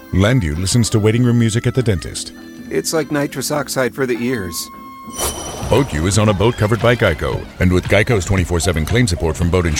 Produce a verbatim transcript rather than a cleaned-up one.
Landu listens to waiting room music at the dentist. It's like nitrous oxide for the ears. BoatU is on a boat covered by Geico. And with Geico's twenty-four seven claim support from Boat Insurance,